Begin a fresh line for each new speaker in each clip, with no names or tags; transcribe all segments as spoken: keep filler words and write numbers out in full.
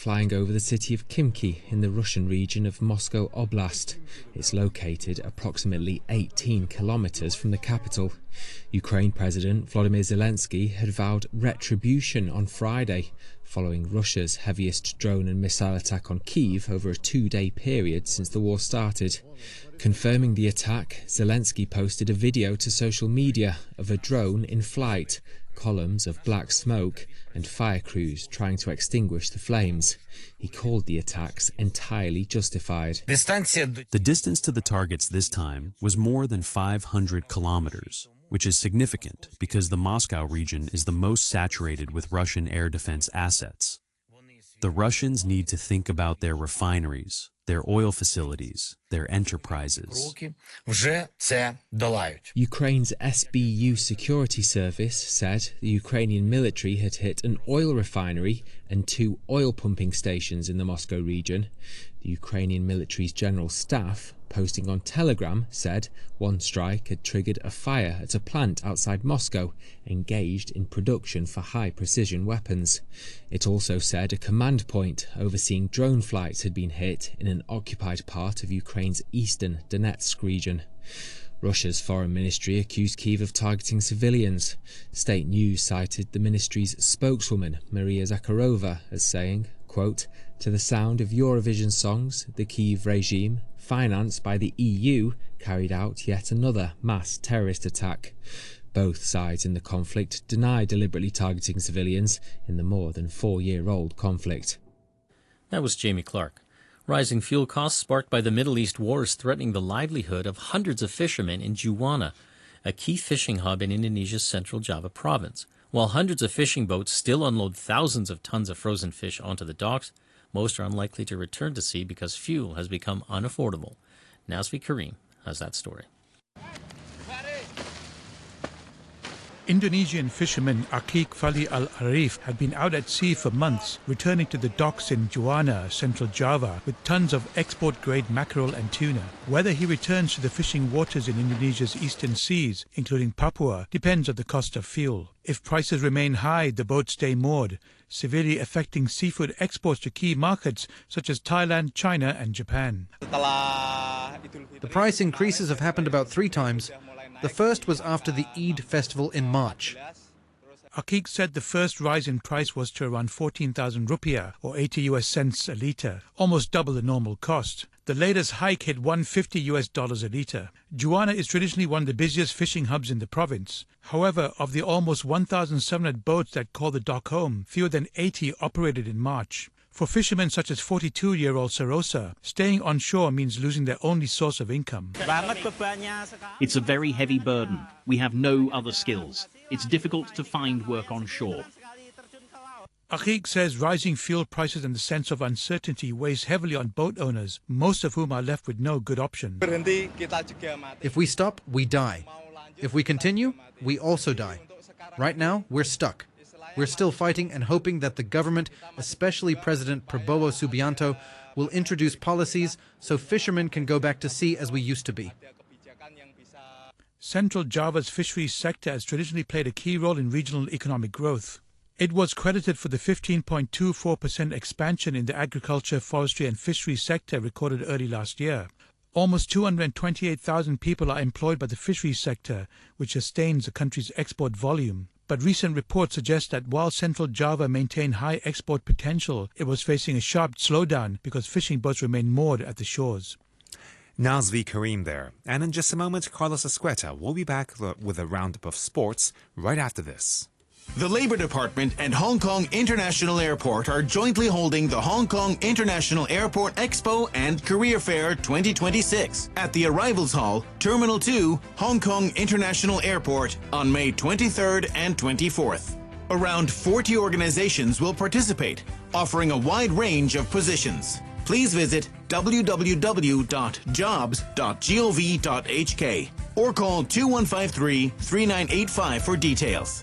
flying over the city of Khimki in the Russian region of Moscow Oblast. It's located approximately eighteen kilometers from the capital. Ukraine President Volodymyr Zelensky had vowed retribution on Friday, following Russia's heaviest drone and missile attack on Kyiv over a two-day period since the war started. Confirming the attack, Zelensky posted a video to social media of a drone in flight, columns of black smoke, and fire crews trying to extinguish the flames. He called the attacks entirely justified.
The distance to the targets this time was more than five hundred kilometers, which is significant because the Moscow region is the most saturated with Russian air defense assets. The Russians need to think about their refineries, their oil facilities, their enterprises.
Ukraine's S B U security service said the Ukrainian military had hit an oil refinery and two oil pumping stations in the Moscow region. The Ukrainian military's general staff, posting on Telegram, said one strike had triggered a fire at a plant outside Moscow, engaged in production for high-precision weapons. It also said a command point overseeing drone flights had been hit in an occupied part of Ukraine's eastern Donetsk region. Russia's foreign ministry accused Kyiv of targeting civilians. State news cited the ministry's spokeswoman, Maria Zakharova, as saying, quote, "To the sound of Eurovision songs, the Kyiv regime, financed by the E U, carried out yet another mass terrorist attack." Both sides in the conflict deny deliberately targeting civilians in the more than four-year-old conflict.
That was Jamie Clark. Rising fuel costs sparked by the Middle East war is threatening the livelihood of hundreds of fishermen in Juwana, a key fishing hub in Indonesia's central Java province. While hundreds of fishing boats still unload thousands of tons of frozen fish onto the docks, most are unlikely to return to sea because fuel has become unaffordable. Nazvi Karim has that story.
Indonesian fisherman Akik Fali Al-Arif had been out at sea for months, returning to the docks in Juwana, central Java, with tons of export-grade mackerel and tuna. Whether he returns to the fishing waters in Indonesia's eastern seas, including Papua, depends on the cost of fuel. If prices remain high, the boats stay moored, severely affecting seafood exports to key markets such as Thailand, China and Japan.
The price increases have happened about three times. The first was after the Eid festival in March.
Akik said the first rise in price was to around fourteen thousand rupiah, or eighty U S cents a litre, almost double the normal cost. The latest hike hit one hundred fifty U S dollars a litre. Juwana is traditionally one of the busiest fishing hubs in the province. However, of the almost one thousand seven hundred boats that call the dock home, fewer than eighty operated in March. For fishermen such as forty-two-year-old Sarosa, staying on shore means losing their only source of income.
It's a very heavy burden. We have no other skills. It's difficult to find work on shore.
Akik says rising fuel prices and the sense of uncertainty weighs heavily on boat owners, most of whom are left with no good option.
If we stop, we die. If we continue, we also die. Right now, we're stuck. We're still fighting and hoping that the government, especially President Prabowo Subianto, will introduce policies so fishermen can go back to sea as we used to be.
Central Java's fisheries sector has traditionally played a key role in regional economic growth. It was credited for the fifteen point two four percent expansion in the agriculture, forestry and fisheries sector recorded early last year. Almost two hundred twenty-eight thousand people are employed by the fisheries sector, which sustains the country's export volume. But recent reports suggest that while Central Java maintained high export potential, it was facing a sharp slowdown because fishing boats remain moored at the shores.
Nazvi Karim there. And in just a moment, Carlos Esqueta will be back with a roundup of sports right after this.
The Labour Department and Hong Kong International Airport are jointly holding the Hong Kong International Airport Expo and Career Fair twenty twenty-six at the Arrivals Hall, Terminal two, Hong Kong International Airport on May twenty-third and twenty-fourth. Around forty organizations will participate, offering a wide range of positions. Please visit w w w dot jobs dot gov dot h k or call two one five three, three nine eight five for details.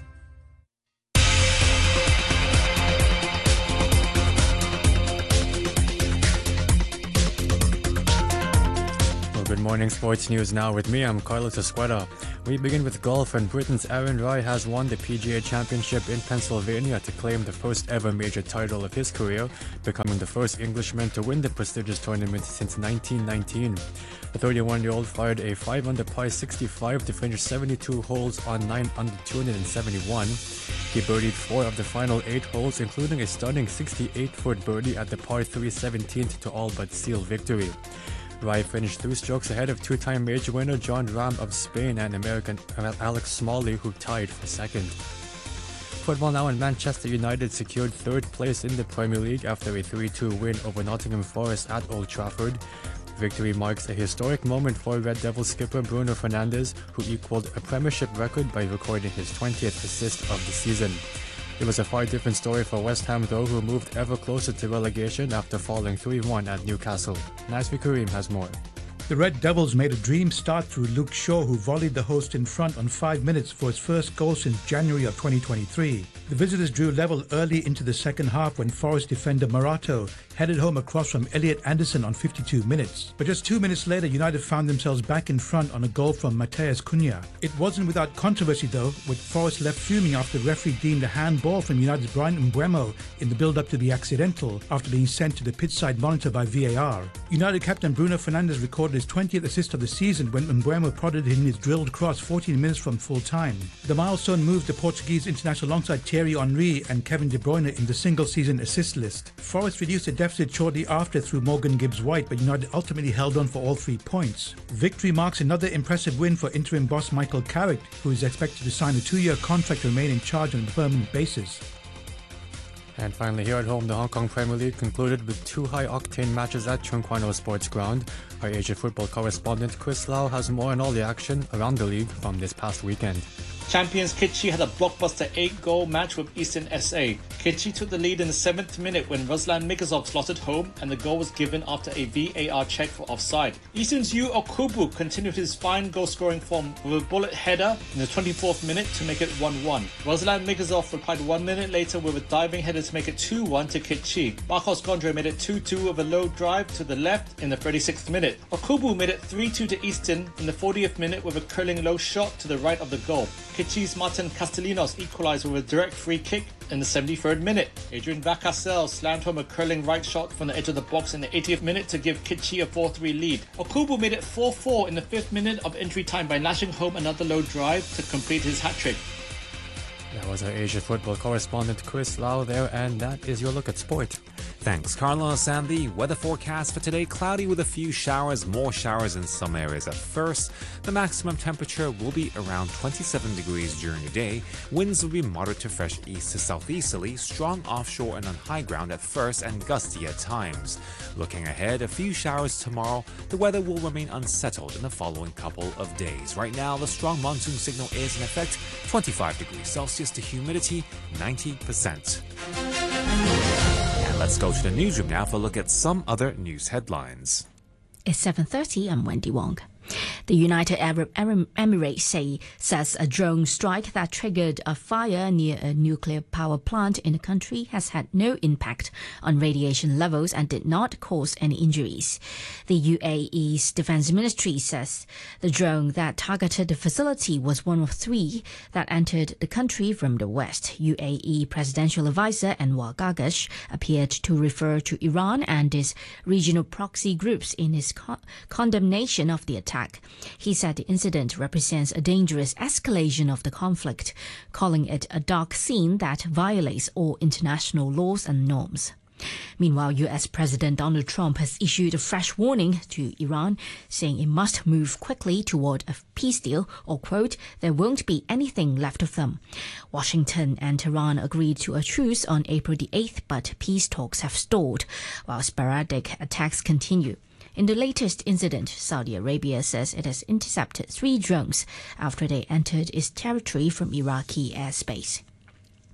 Good
morning sports news now with me. I'm Carlos Escueta. We begin with golf, and Britain's Aaron Rai has won the P G A Championship in Pennsylvania to claim the first ever major title of his career, becoming the first Englishman to win the prestigious tournament since nineteen nineteen. The thirty-one-year-old fired a five under par sixty-five to finish seventy-two holes on nine under two hundred seventy-one. He birdied four of the final eight holes, including a stunning sixty-eight-foot birdie at the par three seventeenth to all but seal victory. Rai finished three strokes ahead of two-time major winner John Rahm of Spain and American Alex Smalley, who tied for second. Football now, and Manchester United secured third place in the Premier League after a three two win over Nottingham Forest at Old Trafford. Victory marks a historic moment for Red Devil skipper Bruno Fernandes, who equalled a Premiership record by recording his twentieth assist of the season. It was a far different story for West Ham though, who moved ever closer to relegation after falling three one at Newcastle. Nasri Karim has more.
The Red Devils made a dream start through Luke Shaw, who volleyed the host in front on five minutes for his first goal since January of twenty twenty-three. The visitors drew level early into the second half when Forest defender Morato headed home across from Elliot Anderson on fifty-two minutes. But just two minutes later, United found themselves back in front on a goal from Mateus Cunha. It wasn't without controversy though, with Forest left fuming after the referee deemed a handball from United's Brian Mbeumo in the build-up to be accidental after being sent to the pitchside monitor by V A R. United captain Bruno Fernandes recorded his twentieth assist of the season when Mbeumo prodded in his drilled cross fourteen minutes from full time. The milestone moved the Portuguese international alongside Thierry Henry and Kevin De Bruyne in the single-season assist list. Forest reduced the deficit shortly after through Morgan Gibbs-White, but United ultimately held on for all three points. Victory marks another impressive win for interim boss Michael Carrick, who is expected to sign a two-year contract to remain in charge on a permanent basis.
And finally, here at home, the Hong Kong Premier League concluded with two high-octane matches at Chung Kwan O Sports Ground. Our Asia football correspondent Chris Lau has more on all the action around the league from this past weekend.
Champions Kitchee had a blockbuster eight-goal match with Eastern S A. Kitchee took the lead in the seventh minute when Ruslan Mikazov slotted home, and the goal was given after a V A R check for offside. Eastern's Yu Okubu continued his fine goal-scoring form with a bullet header in the twenty-fourth minute to make it one one. Ruslan Mikazov replied one minute later with a diving header to make it two one to Kitchee. Marcos Gondre made it two two with a low drive to the left in the thirty-sixth minute. Okubu made it three two to Eastern in the fortieth minute with a curling low shot to the right of the goal. Kitchee's Martin Castellanos equalised with a direct free kick in the seventy-third minute. Adrian Vacasel slammed home a curling right shot from the edge of the box in the eightieth minute to give Kitchee a four three lead. Okubu made it four four in the fifth minute of injury time by lashing home another low drive to complete his hat-trick.
That was our Asia football correspondent Chris Lau there, and that is your look at sport.
Thanks, Carlos. And the weather forecast for today, cloudy with a few showers, more showers in some areas at first. The maximum temperature will be around twenty-seven degrees during the day. Winds will be moderate to fresh east to southeasterly, strong offshore and on high ground at first and gusty at times. Looking ahead, a few showers tomorrow. The weather will remain unsettled in the following couple of days. Right now, the strong monsoon signal is in effect, twenty-five degrees Celsius to humidity ninety percent. Let's go to the newsroom now for a look at some other news headlines.
It's seven thirty, I'm Wendy Wong. The United Arab Emirates say, says a drone strike that triggered a fire near a nuclear power plant in the country has had no impact on radiation levels and did not cause any injuries. The U A E's defense ministry says the drone that targeted the facility was one of three that entered the country from the west. U A E presidential advisor Anwar Gargash appeared to refer to Iran and its regional proxy groups in his co- condemnation of the attack. He said the incident represents a dangerous escalation of the conflict, calling it a dark scene that violates all international laws and norms. Meanwhile, U S President Donald Trump has issued a fresh warning to Iran, saying it must move quickly toward a peace deal or, quote, there won't be anything left of them. Washington and Tehran agreed to a truce on April the eighth, but peace talks have stalled, while sporadic attacks continue. In the latest incident, Saudi Arabia says it has intercepted three drones after they entered its territory from Iraqi airspace.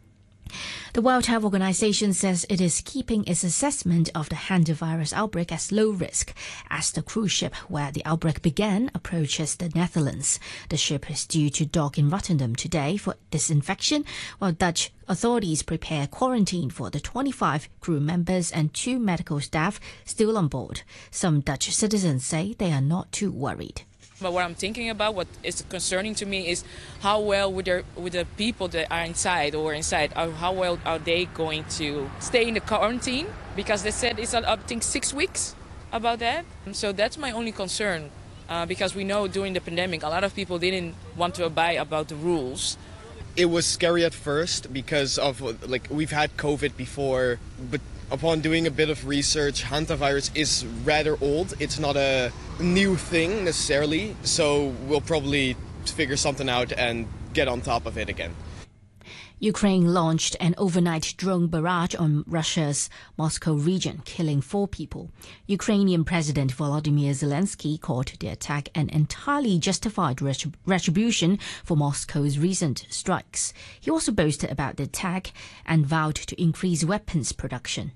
The World Health Organization says it is keeping its assessment of the hantavirus outbreak as low risk as the cruise ship where the outbreak began approaches the Netherlands. The ship is due to dock in Rotterdam today for disinfection, while Dutch authorities prepare quarantine for the twenty-five crew members and two medical staff still on board. Some Dutch citizens say they are not too worried.
But what I'm thinking about, what is concerning to me, is how well would, there, would the people that are inside or inside, or how well are they going to stay in the quarantine? Because they said it's, I think, six weeks about that. So that's my only concern, uh, because we know during the pandemic, a lot of people didn't want to abide about the rules.
It was scary at first because of, like, we've had COVID before, but upon doing a bit of research, hantavirus is rather old. It's not a new thing necessarily, so we'll probably figure something out and get on top of it again.
Ukraine launched an overnight drone barrage on Russia's Moscow region, killing four people. Ukrainian President Volodymyr Zelensky called the attack an entirely justified retrib- retribution for Moscow's recent strikes. He also boasted about the attack and vowed to increase weapons production.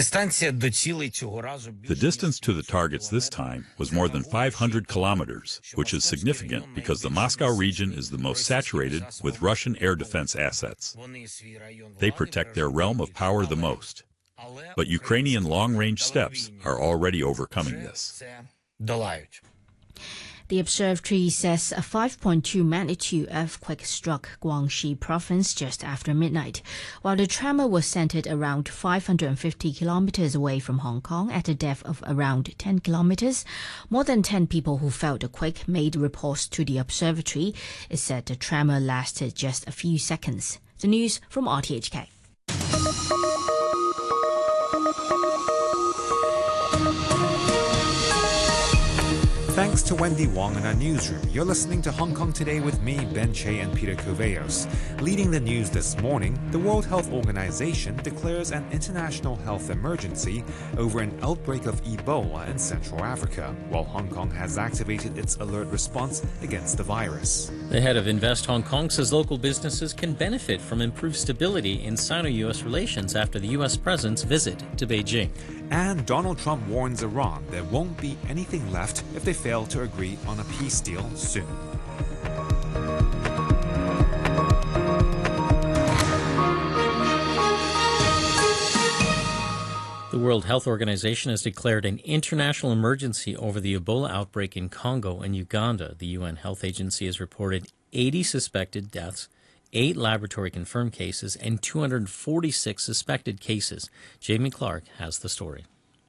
The distance to the targets this time was more than five hundred kilometers, which is significant because the Moscow region is the most saturated with Russian air defense assets. They protect their realm of power the most. But Ukrainian long-range steps are already overcoming this.
The observatory says a five point two magnitude earthquake struck Guangxi province just after midnight, while the tremor was centered around five hundred fifty kilometers away from Hong Kong at a depth of around ten kilometers. More than ten people who felt the quake made reports to the observatory. It said the tremor lasted just a few seconds. The news from R T H K.
Thanks to Wendy Wong in our newsroom. You're listening to Hong Kong Today with me, Ben Che, and Peter Coveyos. Leading the news this morning, the World Health Organization declares an international health emergency over an outbreak of Ebola in Central Africa, while Hong Kong has activated its alert response against the virus.
The head of Invest Hong Kong says local businesses can benefit from improved stability in Sino-U S relations after the U S president's visit to Beijing.
And Donald Trump warns Iran there won't be anything left if they fail to agree on a peace deal soon.
The World Health Organization has declared an international emergency over the Ebola outbreak in Congo and Uganda. The U N Health Agency has reported eighty suspected deaths, eight laboratory-confirmed cases, and two hundred forty-six suspected cases. Jamie Clark has the story.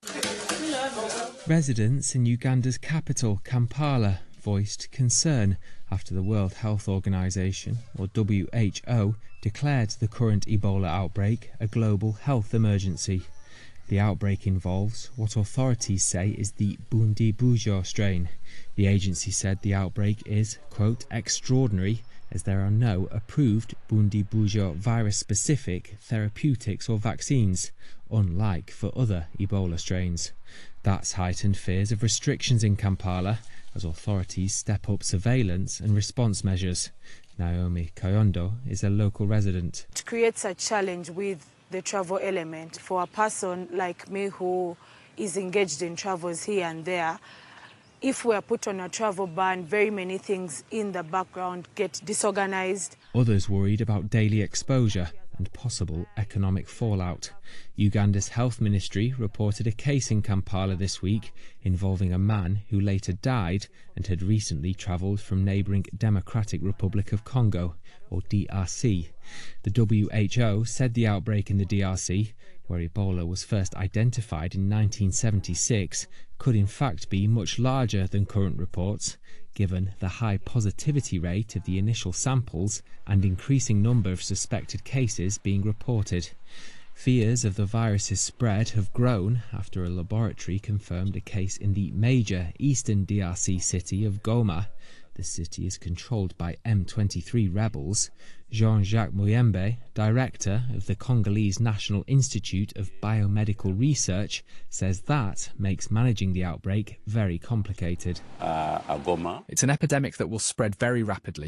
Residents in Uganda's capital, Kampala, voiced concern after the World Health Organization, or W H O, declared the current Ebola outbreak a global health emergency. The outbreak involves what authorities say is the Bundibugyo strain. The agency said the outbreak is, quote, extraordinary, as there are no approved Bundibugyo virus-specific therapeutics or vaccines, unlike for other Ebola strains. That's heightened fears of restrictions in Kampala as authorities step up surveillance and response measures. Naomi Kayondo is a local resident.
It creates a challenge with the travel element for a person like me who is engaged in travels here and there. If we are put on a travel ban, very many things in the background get disorganized.
Others worried about daily exposure and possible economic fallout. Uganda's health ministry reported a case in Kampala this week involving a man who later died and had recently travelled from neighbouring Democratic Republic of Congo, or D R C. The W H O said the outbreak in the D R C, where Ebola was first identified in nineteen seventy-six, could in fact be much larger than current reports, given the high positivity rate of the initial samples and increasing number of suspected cases being reported. Fears of the virus's spread have grown after a laboratory confirmed a case in the major eastern D R C city of Goma. The city is controlled by M twenty-three rebels. Jean-Jacques Muyembe, director of the Congolese National Institute of Biomedical Research, says that makes managing the outbreak very complicated.
It's an epidemic that will spread very rapidly.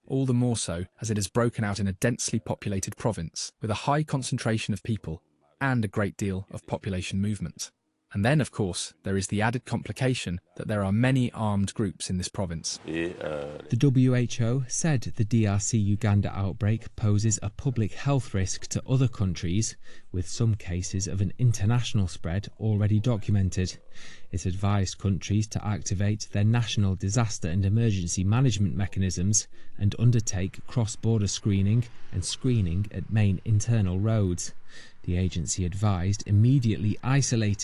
all the more so as it has broken out in a densely populated province with a high concentration of people and a great deal of population movement. And then, of course, there is the added complication that there are many armed groups in this province.
The W H O said the D R C-Uganda outbreak poses a public health risk to other countries, with some cases of an international spread already documented. It advised countries to activate their national disaster and emergency management mechanisms and undertake cross-border screening and screening at main internal roads. The agency advised immediately isolating